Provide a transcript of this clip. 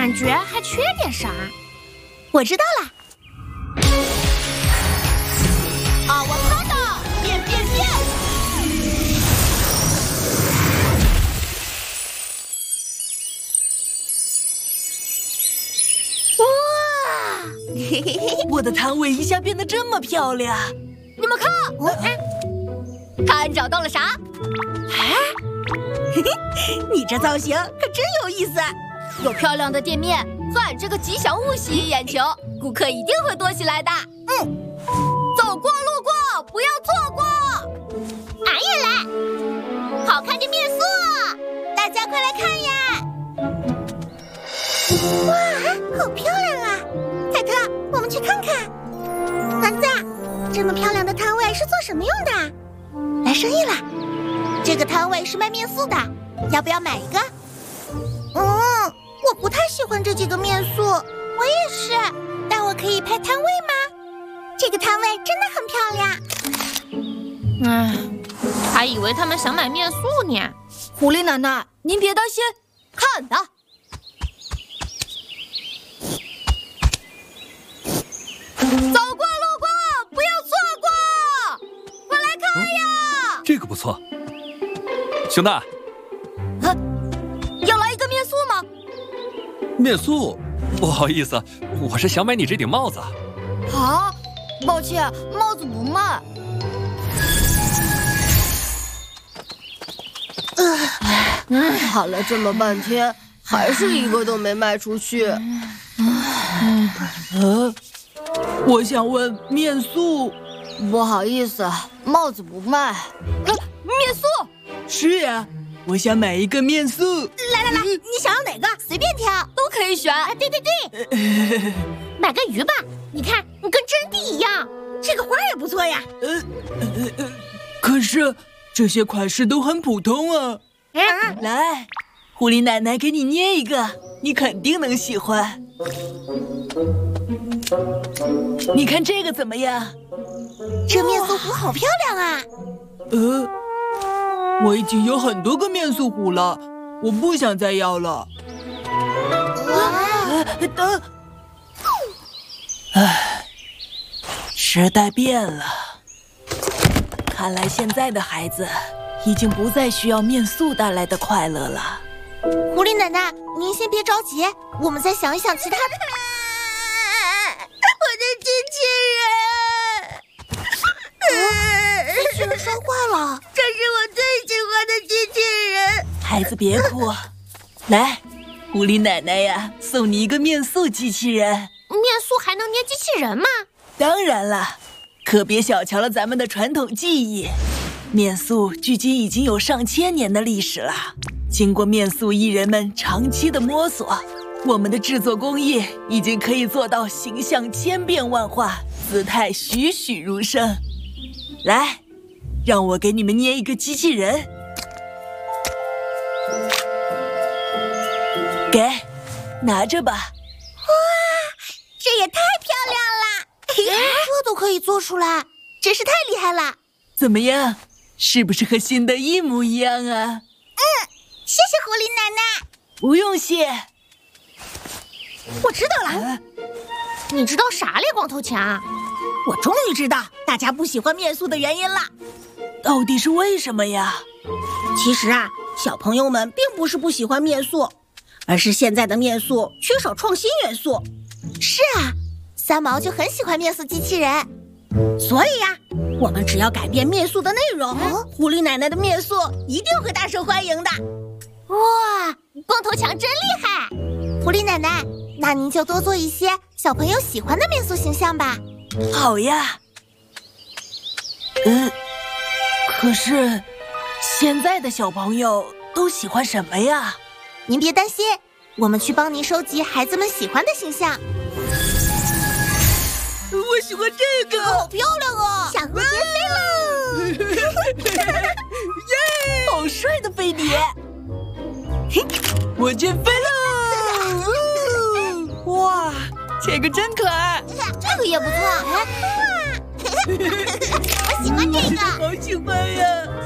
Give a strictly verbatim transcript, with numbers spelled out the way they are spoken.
感觉还缺点啥。 我知道了。 阿瓦卡达变变变！ 哇！ 嘿嘿嘿，我的摊位一下变得这么漂亮。 你们看， 哦嗯、看找到了啥？ 哎，嘿嘿，你这造型可真有意思。 有漂亮的店面和俺这个吉祥物吸引眼球，顾客一定会多起来的。 嗯， 走过路过不要错过。 俺也来，好看的面塑，大家快来看呀！哇，好漂亮啊！凯特，我们去看看。丸子，这么漂亮的摊位是做什么用的？来生意了。这个摊位是卖面塑的，要不要买一个？嗯，我不太喜欢这几个面塑，我也是。但我可以拍摊位吗？这个摊位真的很漂亮。 唉，还以为他们想买面塑呢。 狐狸奶奶，您别担心，看的。走过路过不要错过，快来看呀！ 哦、这个不错，熊大。 啊，要来一个面塑吗？ 面塑？不好意思，我是想买你这顶帽子。 啊，抱歉，帽子不卖。 唉，喊了这么半天，还是一个都没卖出去。 呃，我想问面塑。 不好意思，帽子不卖。啊， 面塑？ 是呀，我想买一个面塑。 来来来，嗯、你想要哪个？随便挑， 都可以选。 啊，对对对，买个鱼吧，你看，跟真的一样。这个花也不错呀。 呃呃呃，可是这些款式都很普通啊。 嗯， 来，狐狸奶奶给你捏一个，你肯定能喜欢。你看这个怎么样？ 这面塑壶好漂亮啊！ 呃，我已经有很多个面塑壶了，我不想再要了。 啊！ 等，唉，时代变了，看来现在的孩子已经不再需要面塑带来的快乐了。 狐狸奶奶，您先别着急，我们再想一想其他的。我的机器人，机器人摔坏了，这是我最喜欢的机器人。 孩子别哭，来，狐狸奶奶呀，送你一个面塑机器人。 面塑还能捏机器人吗？ 当然了，可别小瞧了咱们的传统技艺。面塑距今已经有上千年的历史了。经过面塑艺人们长期的摸索，我们的制作工艺已经可以做到形象千变万化，姿态栩栩如生。来，让我给你们捏一个机器人。给，拿着吧。哇， 这也太漂亮了！这都可以做出来，真是太厉害了。 怎么样，是不是和新的一模一样啊？ 嗯，谢谢狐狸奶奶。 不用谢。 我知道了。 啊、你知道啥嘞，光头强？ 我终于知道大家不喜欢面塑的原因了。 到底是为什么呀？ 其实啊，小朋友们并不是不喜欢面塑，而是现在的面塑缺少创新元素。是啊，三毛就很喜欢面塑机器人。所以呀、啊，我们只要改变面塑的内容，哦、狐狸奶奶的面塑一定会大受欢迎的。 哇，光头强真厉害！ 狐狸奶奶，那您就多做一些小朋友喜欢的面塑形象吧。 好呀。呃，可是现在的小朋友都喜欢什么呀？ 您别担心，我们去帮您收集孩子们喜欢的形象。 我喜欢这个， 好漂亮哦！小蝴蝶飞喽！耶，好帅的飞碟！我先飞喽！哇，这个真可爱， 这个也不错。我喜欢这个， 好喜欢呀！